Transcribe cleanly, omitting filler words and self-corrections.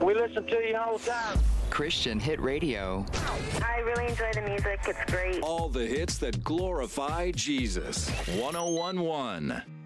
We listen to you all the time. Christian Hit Radio. I really enjoy the music. It's great. All the hits that glorify Jesus. 101.1.